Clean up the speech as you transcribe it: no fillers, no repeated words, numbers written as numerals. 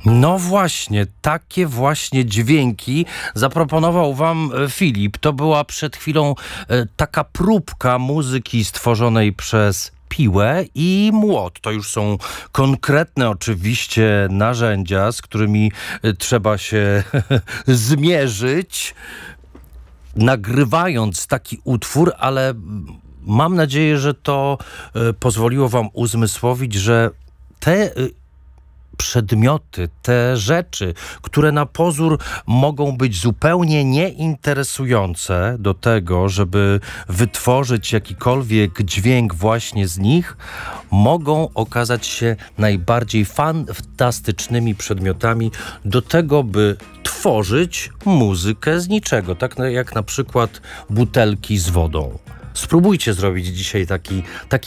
No właśnie, takie właśnie dźwięki zaproponował wam Filip. To była przed chwilą taka próbka muzyki stworzonej przez piłę i młot. To już są konkretne oczywiście narzędzia, z którymi trzeba się zmierzyć, nagrywając taki utwór, ale mam nadzieję, że to pozwoliło wam uzmysłowić, że te przedmioty, te rzeczy, które na pozór mogą być zupełnie nieinteresujące do tego, żeby wytworzyć jakikolwiek dźwięk właśnie z nich, mogą okazać się najbardziej fantastycznymi przedmiotami do tego, by tworzyć muzykę z niczego, tak jak na przykład butelki z wodą. Spróbujcie zrobić dzisiaj taki